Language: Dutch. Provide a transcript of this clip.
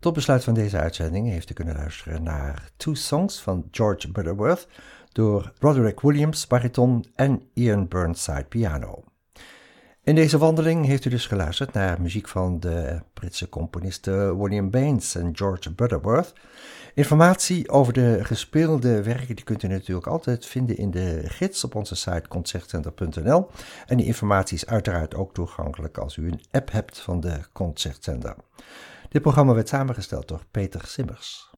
Tot besluit van deze uitzending heeft u kunnen luisteren naar Two Songs van George Butterworth door Roderick Williams, bariton en Ian Burnside, piano. In deze wandeling heeft u dus geluisterd naar muziek van de Britse componisten William Baines en George Butterworth. Informatie over de gespeelde werken die kunt u natuurlijk altijd vinden in de gids op onze site concertzender.nl. En die informatie is uiteraard ook toegankelijk als u een app hebt van de Concertzender. Dit programma werd samengesteld door Peter Simmers.